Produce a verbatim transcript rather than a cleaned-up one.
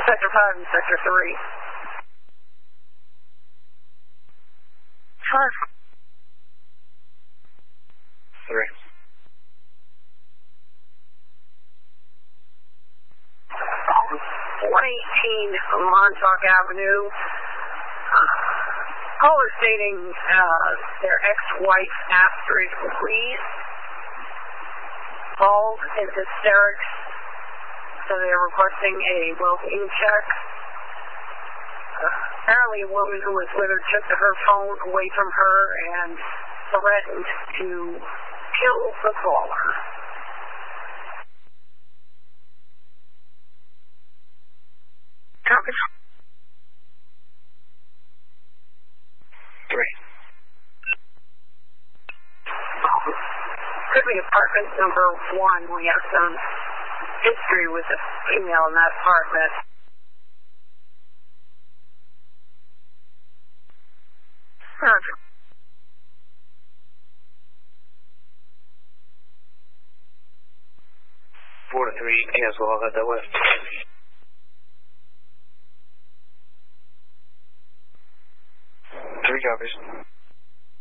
Sector five and Sector three. Five. Three. one eighteen Montauk Avenue. Uh, caller stating uh, their ex-wife Astrid Louise bawled in hysterics, so they're requesting a well-being check. Uh, apparently a woman who was with her took her phone away from her and threatened to kill the caller. Copy. Three. Could be apartment number one. We have some history with a female in that apartment. Roger. Four to three, cancel all that that way. Three copies.